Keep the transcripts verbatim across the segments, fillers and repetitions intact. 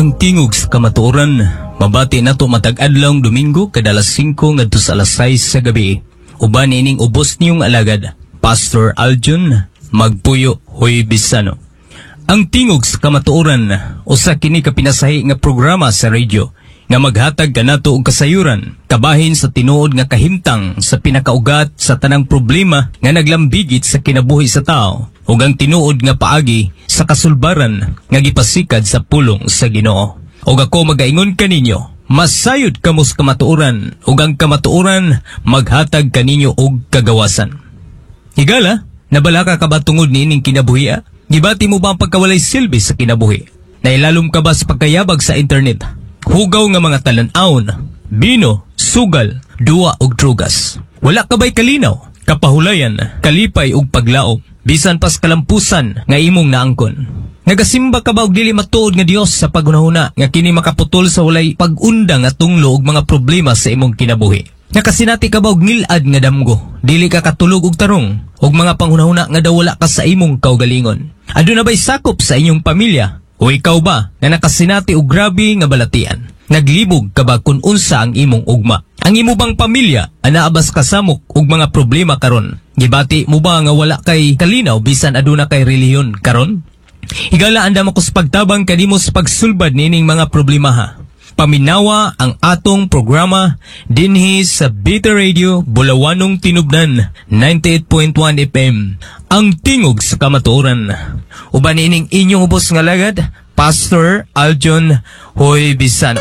Ang tingog sa kamatuoran, mabati na to matag adlawng Domingo kada alas singko ngadto sa alas sais sa gabi. Uban ining ubos niyong alagad, Pastor Aljon Magpuyo Hoybisano. Ang tingog sa kamatuoran, usa kini ka pinasahi nga programa sa radio nga maghatag kanato og kasayuran kabahin sa tinuod nga kahimtang sa pinakaugat sa tanang problema nga naglambigit sa kinabuhi sa tao ug ang tinuod nga paagi sa kasulbaran nga gipasikad sa pulong sa Ginoo. Ug ako magaingon kaninyo, masayod kamo sa kamatuoran ug ang kamatuoran maghatag kaninyo og kagawasan. Higala, nabala ka ba tungod niining kinabuhi? Gibati mo ba ang pagkawalay silbi sa kinabuhi? Nailalom ka ba sa pagkayabag sa internet? Hugaw nga mga talan-aon, bino, sugal, duwa og drugas. Wala ka ba'y kalinaw, kapahulayan, kalipay og paglaom, bisan pas kalampusan nga imong naangkon. Nagasimba ka ba og dili matuod nga Dios sa paghunahuna nga kini makaputol sa walay pag-unda nga tunglo og mga problema sa imong kinabuhi? Nakasinati ka ba og ngilad nga damgo, dili ka katulog og tarong, og mga panghunahuna nga daw wala ka sa imong kaugalingon? Ado na ba'y sakop sa inyong pamilya? O ikaw ba na nakasinati og grabe nga balatian? Naglibog ka ba kung unsa ang imong ugma? Ang imo bang pamilya anaabas kasamok og mga problema karon? Gibati mo ba nga wala kay kalinaw bisan aduna kay relihiyon karon? Higala andam ako sa pagtabang kanimo sa pagsulbad nining mga problema ha. Paminawa ang atong programa dinhi sa Beta Radio Bulawanong Tinubdan ninety-eight point one F M. Ang tingog sa kamatuoran. Uban ining inyong ubos nga lagad, Pastor Aljon Hoybisano.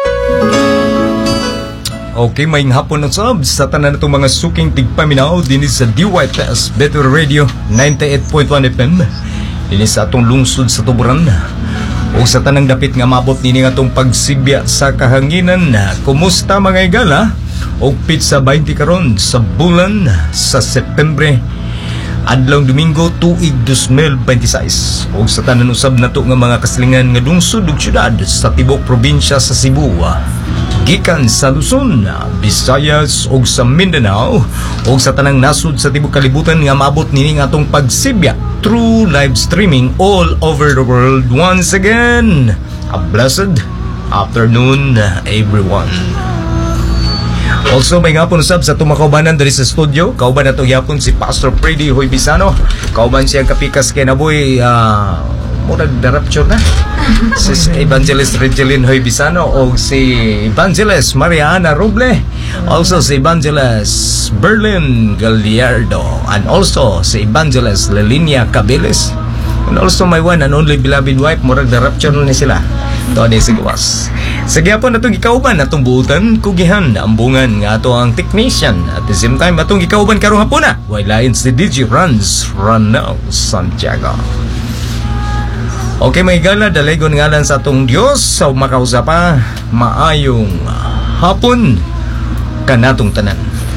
Okay, may hapon ng sab sa tanan natong mga suking tigpaminaw dinhi sa D Y T S Beta Radio ninety-eight point one F M. Dinhi sa atong lungsod sa Tuburan. O sa tanang dapit nga mabot nini nga tong pagsibya sa kahanginan. Kumusta mga igala? O pizza twenty karon sa bulan sa Septembre adlawng Domingo tuig two thousand twenty-six. O sa tanan usab nato nga mga kaslingan nga lungsod ug syudad sa tibok probinsya sa Cebu, gikan sa Luzon, Visayas ug sa Mindanao ug sa tanang nasud sa tibok kalibutan nga maabot nini nga atong pagsibya through live streaming all over the world. Once again, a blessed afternoon everyone. Also may ngapon usab sa tumakaubanan diri sa studio. Kauban nato gyapon si Pastor Freddy Hoybisano. Kauban siya kapikas kay naboy uh, murag darapture na. Si Evangelist Regeline Hoybisano o si Evangelist Mariana Roble. Also si Evangelist Berlin Gallardo and also si Evangelist Lelinia Cabeles. And also my one and only beloved wife, murag darapture ni sila. Tony Siguas. Sa gyapon atong gikauban atong buutan kugihan ambungan nga ato ang technician at the same time atong gikauban karong hapuna. While lain si D J Runs Ronald Santiago. Okay, may gala dalaygon ngalan sa atong Dios sa makausapa maayong hapon kanatong tanan.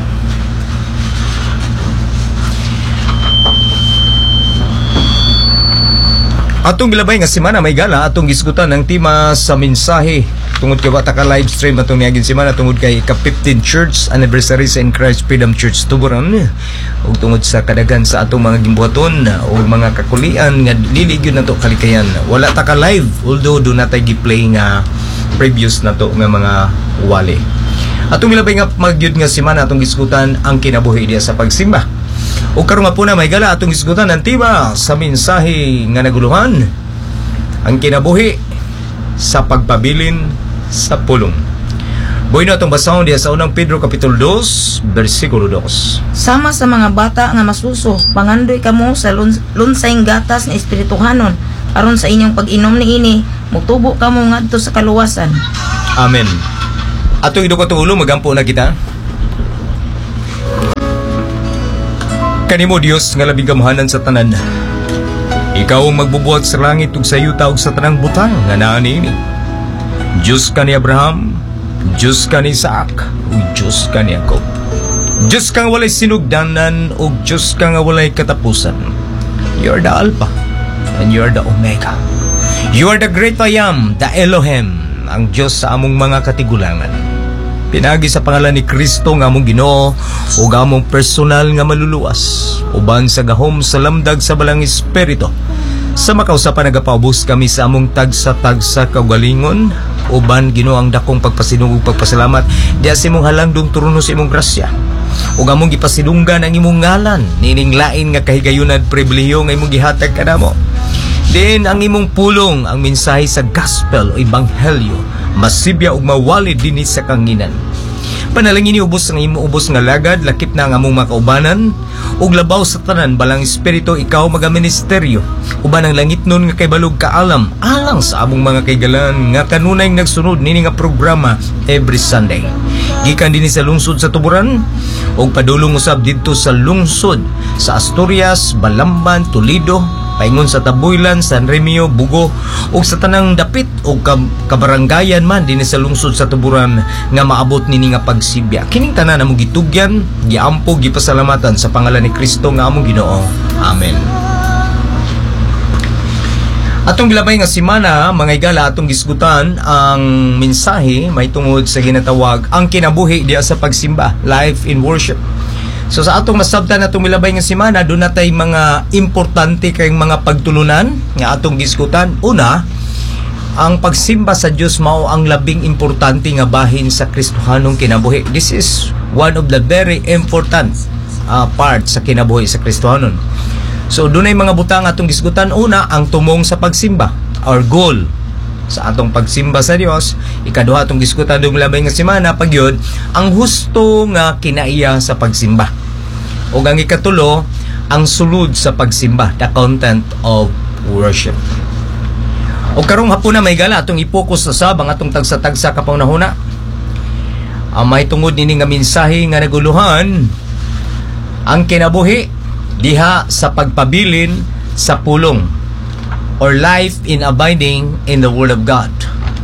Atong gilabay nga semana may gala atong gisgutan ng tema sa mensahe tungod kay wata ka live stream atong niagin semana tungod kay ka fifteen church anniversary sa In Christ Freedom Church Tuburan ug tungod sa kadagan sa atong mga gimbuhaton o mga kakulian nga dili gyud nato kalikayan. Wala ta ka live although do natay gi-play nga previous nato nga mga wali. Atong gilabay nga magyud nga semana atong gisgutan ang kinabuhi diya sa pagsimba. O karon nga po na may gala atong isgutan ng tema sa mensahe nga naguluhan ang kinabuhi sa pagpabilin sa pulong. Buhay na itong basahon diya sa unang Pedro Kapitulo two, versikulo two. Sama sa mga bata nga masuso, pangandoy kamo sa lun- lunsayng gatas nga espirituhanon, aron sa inyong pag-inom ni ini, mutubo kamo ngadto sa kaluwasan. Amen. Ato ido ko tulo magampo na kita. Kanimo Dios nga labing gamhanan sa tanan. Ikaw ang magbubuhat sa langit ug sa yuta ug sa tanang butang nga naa niini. Diyos ka ni Abraham, Diyos ka ni Isaac, ug Diyos ka ni Jacob. Diyos kang walay sinugdanan ug Diyos ka nga walay katapusan. You are the Alpha and you are the Omega. You are the great I am, the Elohim, ang Diyos sa among mga katigulangan. Pinagi sa pangalan ni Kristo nga among Ginoo ug among personal nga maluluwas uban sa gahom sa lamdag sa balang espiritu Sa makausapan nagapaubos kami sa among tagsa-tagsa kaugalingon, uban Ginoo ang dakong pagpasinung ug pagpasalamat diha sa imong halangdong trono sa imong grasya. Ug among gipasidunggan ang imong ngalan nining lain nga kahigayunan pribilehiyo nga imong gihatag kanamo. Din ang imong pulong ang mensahe sa gospel o ebanghelyo masibya ug mawalid dinhi sa kanginan. Panalangin ni ubos ang imong ubos nga lagad, lakip na ang among makaubanan ug labaw sa tanan balang espiritu ikaw magaministeryo uban ang langit nun nga kay balog kaalam alang sa among mga kaigalan nga kanunay nagsunod nini nga programa every Sunday. Gikan dinhi sa lungsod sa Tuburan ug padulong usab didto sa lungsod sa Asturias, Balamban, Toledo, paingon sa Tabuilan, San Remio, Bugo ug sa tanang dapit ug kabaranggayan man dinhi sa lungsod sa Tuburan nga maabot nini nga pagsibya. Kining tanan among gitugyan, giampo, gipasalamatan sa pangalan ni Kristo nga among Ginoo. Amen. Atong gilabay nga semana, mga igala, atong gisgutan ang mensahe may tungod sa ginatawag ang kinabuhi diya sa pagsimba, life in worship. So sa atong masabtan atong milabay nga semana, doon natay mga importante kayong mga pagtulunan nga atong gisgutan. Una, ang pagsimba sa Dios mao ang labing importante nga bahin sa Kristohanong kinabuhi. This is one of the very important uh, part sa kinabuhi sa Kristohanon. So dunay mga butang atong gisgutan. Una, ang tumong sa pagsimba, our goal sa atong pagsimba sa Dios. Ikaduha atong gisgutan dung labay nga semana pagyod ang husto nga kinaiya sa pagsimba. Ug ang ikatulo, ang sulod sa pagsimba, the content of worship. O karong hapon na may gala atong i-focus sa sab ang atong tagsa-tagsa kapaunahuna. Ang may tungod nini nga mensahe nga naguluhan ang kinabuhi diha sa pagpabilin sa pulong or life in abiding in the Word of God.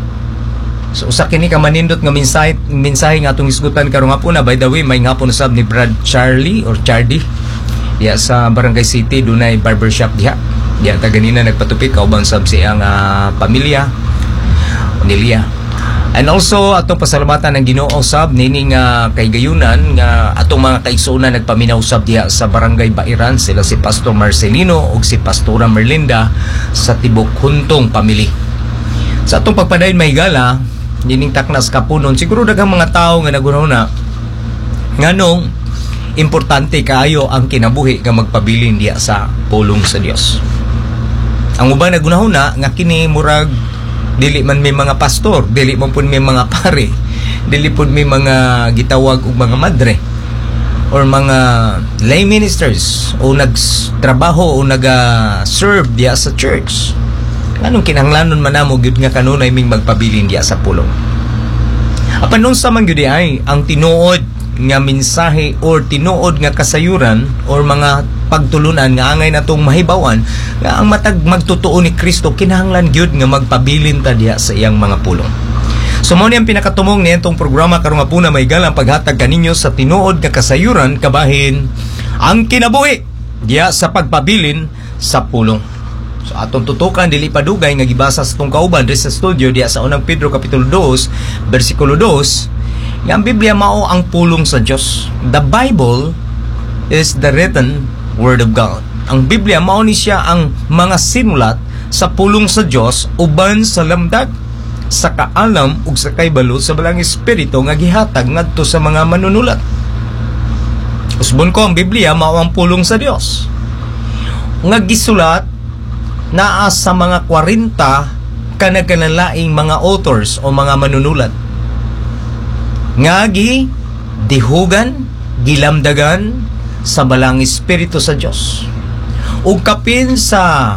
So usa kini ka manindot nga mensahe mensahe nga atong isgutan karong hapon na. By the way, may hapon sab ni Brad Charlie or Chardy diha sa Barangay City, dunay barbershop diha. Diha ta ganina nagpatupik kauban sab siyang uh, pamilya Onilia. And also atong pasalamatan ang Ginoo sab nining uh, kaygayunan nga atong mga kaigsuonan nagpaminaw sab diha sa Barangay Bairan, sila si Pastor Marcelino ug si Pastora Merlinda sa Tibok Huntong Pamili. Sa atong pagpadayon mahigala nining taknas kapunon, siguro daghang mga tao nga nagunahuna nganong importante kaayo ang kinabuhi nga magpabilin diha sa pulong sa Dios. Ang uban nagunahuna nga kini murag dili man may mga pastor, dili man pud may mga pare, dili pud may mga gitawag og mga madre or mga lay ministers o nagtrabaho o naga-serve diya sa church. Anong kinahanglanon man namo gyud nga kanunay ming magpabilin diya sa pulong. Apan nun sa man gyud ay ang tinuod nga mensahe or tinuod nga kasayuran or mga pagtulunan nga angay natong mahibawan nga ang matag magtutuo ni Kristo kinahanglan gyud nga magpabilin ta diha sa iyang mga pulong. So mo ni ang pinakatumong nitong programa karong hapuna may galang paghatag kaninyo sa tinuod nga kasayuran kabahin ang kinabuhi diha sa pagpabilin sa pulong. So atong tutukan dili padugay nga gibasa sa tong kauban diri sa studio diha sa unang Pedro kapitulo two bersikulo two nga ang Biblia mao ang pulong sa Dios. The Bible is the written Word of God. Ang Biblia mao ni siya ang mga sinulat sa pulong sa Dios uban sa lamdag sa kaalam ug sa kaybalo sa balang espiritu nga gihatag ngadto sa mga manunulat. Usbon ko ang Biblia mao ang pulong sa Dios nga gisulat naa sa mga forty kanagkanalaing mga authors o mga manunulat nga gi dihugan, gilamdagan sa balang espiritu sa Dios. Ug kapin sa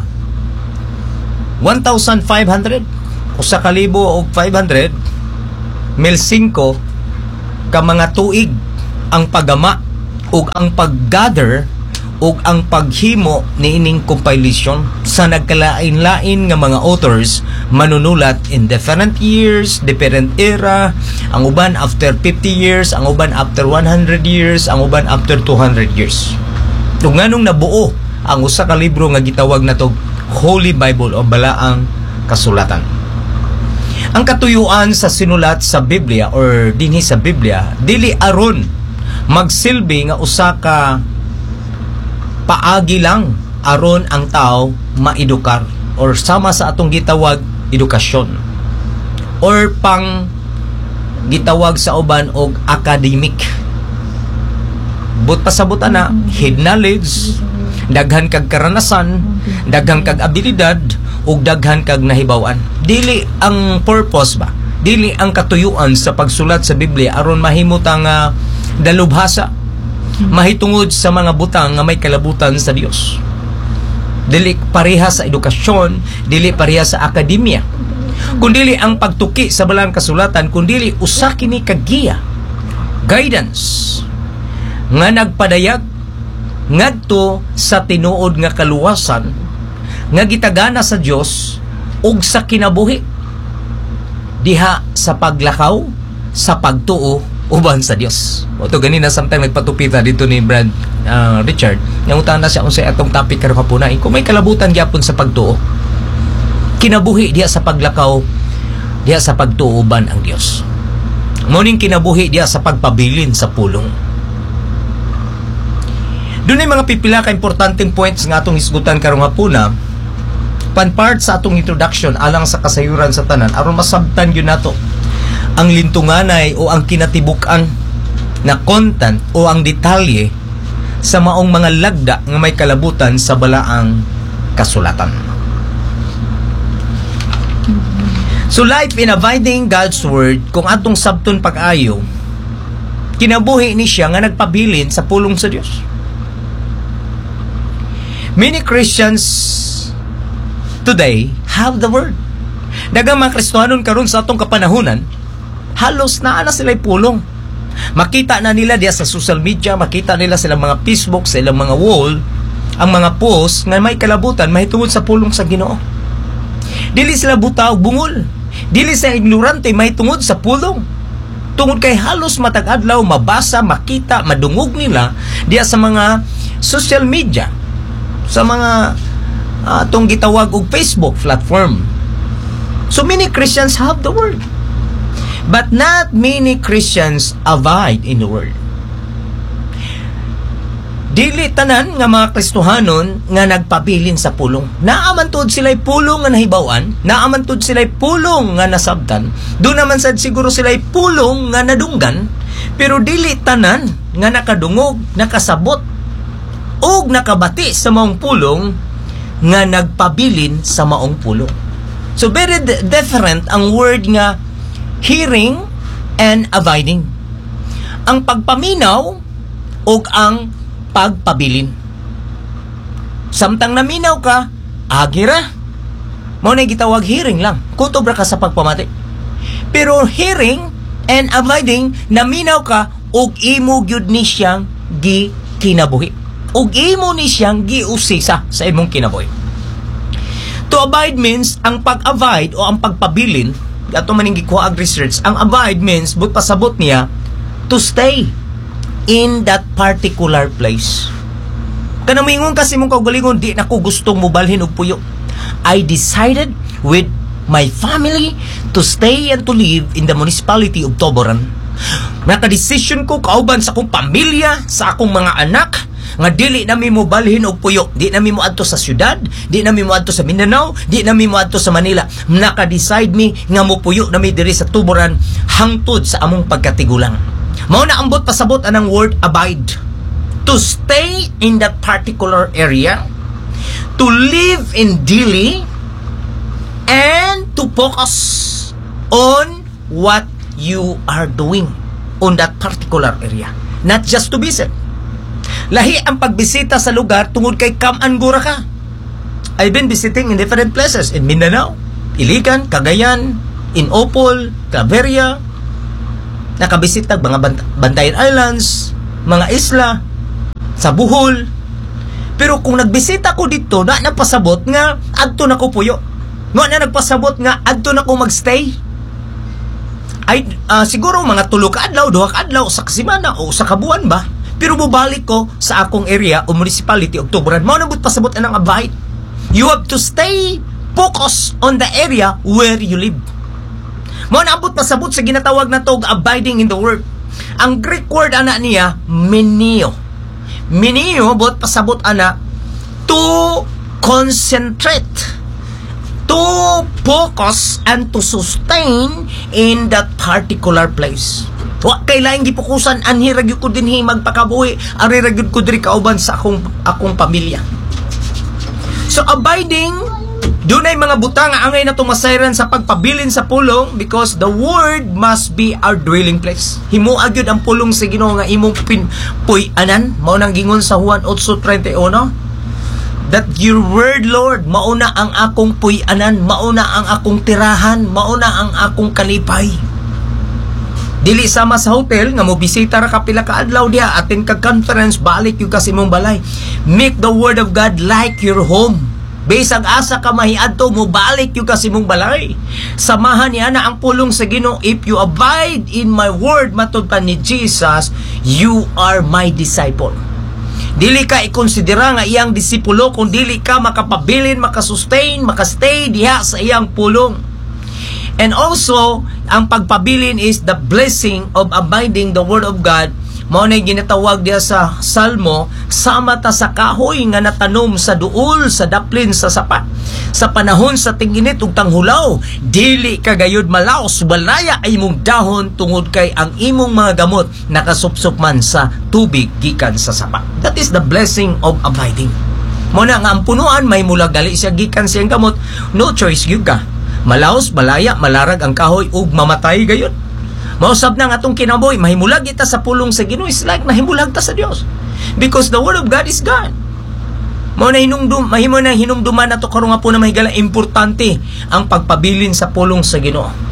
one thousand five hundred o sa kalibo og five hundred mil cinco ka mga tuig ang pagama ug ang paggather ug ang paghimo niining compilation sa nagkalain-lain nga mga authors manunulat in different years, different era, ang uban after fifty years, ang uban after one hundred years, ang uban after two hundred years. Ug nganong nabuo ang usa ka libro nga gitawag natog Holy Bible o balaang kasulatan. Ang katuyuan sa sinulat sa Biblia or dinhi sa Biblia dili aron magsilbi nga usa ka paagi lang aron ang tao maedukar. or sama sa atong gitawag edukasyon or pang gitawag sa uban og academic. But pasabot ana, head knowledge, daghan kag karanasan, daghan kag abilidad, ug daghan kag nahibaw-an. Dili ang purpose ba? Dili ang katuyuan sa pagsulat sa Biblia aron mahimutang uh, dalubhasa, mahitungod sa mga butang nga may kalabutan sa Dios. Dili pareha sa edukasyon, dili pareha sa akademya. Kundili ang pagtuki sa balang kasulatan, kundili usa kini kagiya, guidance nga nagpadayag ngadto sa tinuod nga kaluwasan nga gitagana sa Dios ug sa kinabuhi diha sa paglakaw, sa pagtuo uban sa Dios. O to ganina samtang nagpatupita dito ni Brad uh, Richard, nangutan na siya unsay atong topic karon hapunay. Kung may kalabutan gyapon sa pagtuo, kinabuhi diha sa paglakaw, diha sa pagtuo uban ang Dios. Muning kinabuhi diha sa pagpabilin sa pulong. Dunay mga pipila ka importanteng points nga atong hisgutan karong hapuna. Pan part sa atong introduction alang sa kasayuran sa tanan aron masabtan gyud nato ang lintunganay o ang kinatibuk-an na content o ang detalye sa maong mga lagda nga may kalabutan sa balaang kasulatan. So life in abiding God's word, kung atong sabton pag-ayo, kinabuhi ni siya nga nagpabilin sa pulong sa Dios. Many Christians today have the word. Daghang mga Kristohanon karon sa atong kapanahunan, halos naa na sila'y pulong. Makita na nila diya sa social media, makita nila silang mga Facebook, sa ilang mga wall, ang mga post nga may kalabutan mahitungod sa pulong sa Ginoo. Dili sila buta og bungol, dili sila ignorante mahitungod sa pulong. Tungod kay halos matag adlaw mabasa, makita, madungog nila diya sa mga social media, sa mga atong uh, gitawag og Facebook platform. So many Christians have the word, but not many Christians abide in the word. Dili tanan nga mga Kristohanon nga nagpabilin sa pulong. Naamantod sila'y pulong nga nahibawan, naamantod sila'y pulong nga nasabtan, doon naman sad siguro sila'y pulong nga nadunggan, pero dili tanan nga nakadungog, nakasabot, og nakabati sa maong pulong nga nagpabilin sa maong pulong. So very d- different ang word nga hearing and abiding. Ang pagpaminaw ug ang pagpabilin. Samtang naminaw ka, agira. Mao na gitawag hearing lang. Kutob ra ka sa pagpamati. Pero hearing and abiding, naminaw ka ug imo gyud ni siyang gi kinabuhi. Ug imo ni siyang giusisa sa imong kinabuhi. To abide means ang pag-abide o ang pagpabilin, ato maning gikuha ag research, ang abide means but pasabot niya to stay in that particular place. Kanang mingon kasi mong kaugalingon, di na ko gustong mubalhin og puyo. I decided with my family to stay and to live in the municipality of Toboran. Naka-decision ko kauban sa akong pamilya, sa akong mga anak, nga dili na mi mo balhin og puyo, di na mi mo adto sa syudad, di na mi mo adto sa Mindanao, di na mi mo adto sa Manila. Naka-decide mi nga mo puyo na mi diri sa Tuboran hangtod sa among pagkatigulang. Mao na ambot pasabot anang word abide. To stay in that particular area, to live in Dili, and to focus on what you are doing on that particular area. Not just to visit. Lahi ang pagbisita sa lugar tungod kay kam-an-gura ka. I've been visiting in different places in Mindanao, Iligan, Cagayan, in Opol, Claveria. Nakabisita mga Bant- Bantayan Islands, mga isla, sa Bohol. Pero kung nagbisita ko dito, na napasabot nga adto na ko puyo. Nga na nagpasabot nga adto na ko magstay. Ay uh, siguro mga tulo ka adlaw, duha ka adlaw sa kasimana o sa kabuan ba. Pero bubalik ko sa akong area o municipality of Tuboran. Mao nabut pasabot anang abide. You have to stay focused on the area where you live. Mao na abot pasabot sa ginatawag na tog abiding in the word. Ang Greek word ana niya meneo. Meneo bot pasabot ana to concentrate to focus and to sustain in that particular place. Wa kay laing gipukusan anhi ra gyud ko dinhi magpakabuhi, ari ra gyud ko diri kauban sa akong akong pamilya. So abiding, dunay mga butang nga angay na tumasayran sa pagpabilin sa pulong because the word must be our dwelling place. Himua gyud ang pulong sa Ginoo nga imong pinpuy-anan, mao nang gingon sa Juan eight thirty-one, that your word, Lord, mauna ang akong puy-anan, mauna ang akong tirahan, mauna ang akong kalipay. Dili sama sa hotel nga mo bisita ra ka pila ka adlaw diha, attend kag conference, balik yung kasi mong balay. Make the word of God like your home. Bisag asa ka mahiadto mo, balik yung kasi mong balay. Samahan niya na ang pulong sa Ginoo. If you abide in my word, matud pa ni Jesus, you are my disciple. Dili ka ikonsidera nga iyang disipulo kung dili ka makapabilin, makasustain, makastay diha sa iyang pulong. And also, ang pagpabilin is the blessing of abiding the word of God. Mao na ginatawag diya sa Salmo, sama ta sa kahoy nga natanom sa duol, sa daplin, sa sapa. Sa panahon sa tinginit ug tanghulaw, dili ka gayud malaos, balaya ay imong dahon tungod kay ang imong mga gamot nakasupsup man sa tubig gikan sa sapa. That is the blessing of abiding. Mao na nga ang punuan may mula gali siya gikan siyang gamot, no choice gyud ka. Malaos, balaya, malarag ang kahoy ug mamatay gayud. Mausab na nga atong kinabuhi, mahimulag ita sa pulong sa Ginoo, is like nahimulag ta sa Dios. Because the word of God is God. Mao na hinumdum, mahimo na hinumduman nato karon nga po na mahigala importante ang pagpabilin sa pulong sa Ginoo.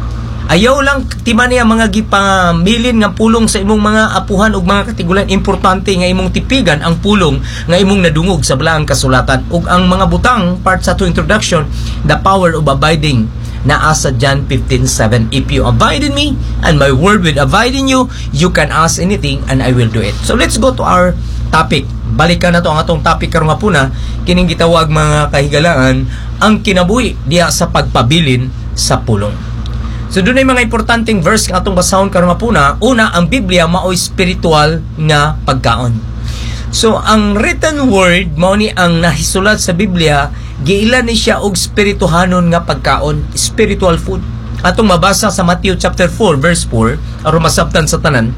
Ayaw lang timan niya mga gipamilin nga pulong sa imong mga apuhan ug mga katigulan. Importante nga imong tipigan ang pulong nga imong nadungog sa balaang kasulatan. Ug ang mga butang part sa to introduction, the power of abiding, naa sa John fifteen seven. If you abide in me and my word will abide in you, you can ask anything and I will do it. So let's go to our topic. Balikan na to ang atong topic karon nga puna, kining gitawag mga kahigalaan ang kinabuhi diha sa pagpabilin sa pulong. So doon ay mga importanteng verse nga atong basahon karon nga puna. Una, ang Biblia mao spiritual nga pagkaon. So ang written word mao ni ang nahisulat sa Biblia, giilan ni siya og spirituhanon nga pagkaon, spiritual food. Atong mabasa sa Matthew chapter four verse four, aron masabtan sa tanan.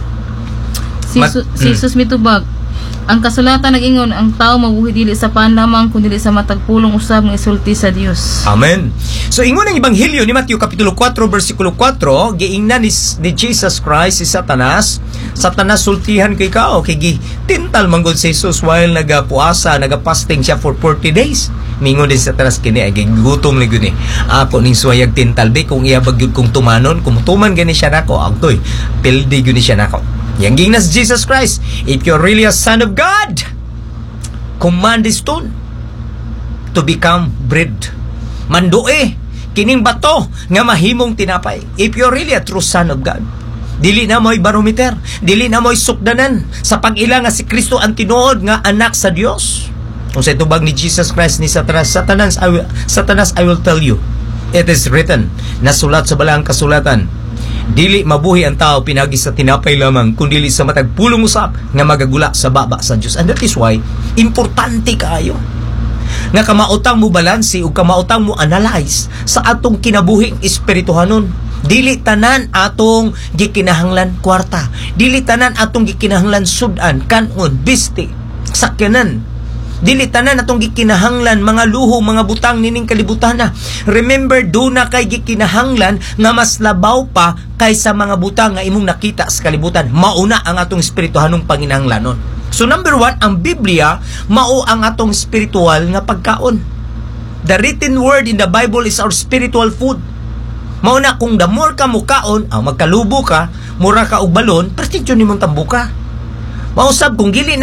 Si, Mat- Su- si Jesus mitubag, ang kasulatan nag-ingon, ang tao mabuhi dili sa paan lamang kundi dili sa matag pulong usab nga isulti sa Dios. Amen. So ingon ang ebanghelyo ni Matthew kapitulo four versikulo four, giingnan ni, ni Jesus Christ si Satanas. Satanas sultihan kay kao kay gi tintal manggod si Jesus while nagapuasa, nagapasting siya for forty days. Mingon din sa Satanas kini ay gutom ni guni. Ako ning suwayag tintal be kung iya bagyud kong tumanon, kung tuman gani siya nako agtoy. Pildi guni siya nako. Yang gingnas Jesus Christ, if you're really a son of God, command this stone to become bread. Mandoe kining bato nga mahimong tinapay. If you're really a true son of God, dili na mo'y barometer, dili na mo'y sukdanan sa pag-ila nga si Kristo ang tinuod nga anak sa Dios. Kung sa tubag ni Jesus Christ ni Satanas, Satanas I will, Satanas I will tell you, it is written, nasulat sa balaang kasulatan, dili mabuhi ang tao pinagi sa tinapay lamang kundi sa matag pulong usap nga magagula sa baba sa Dios. And that is why importante kaayo nga kamautang mo balanse ug kamautang mo analyze sa atong kinabuhing espirituhanon. Dili tanan atong gikinahanglan kwarta, dili tanan atong gikinahanglan sudan, kanon, biste, sakyanan. Dili tanan atong gikinahanglan mga luho, mga butang nining kalibutan na. Remember, do na kay gikinahanglan nga mas labaw pa kaysa mga butang nga imong nakita sa kalibutan. Mauna ang atong espirituhanong panginahanglanon. So number one, ang Biblia mao ang atong spiritual nga pagkaon. The written word in the Bible is our spiritual food. Mauna kung the more ka mukaon, ah, magkalubo ka, mura ka og balon, partidyo nimong tambuka. Mausab kung gili